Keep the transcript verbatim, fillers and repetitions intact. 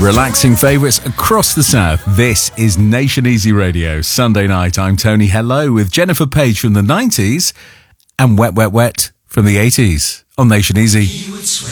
Relaxing favourites across the south. This is Nation Easy Radio. Sunday night, I'm Tony Hello with Jennifer Page from the nineties and Wet Wet Wet from the eighties on Nation Easy.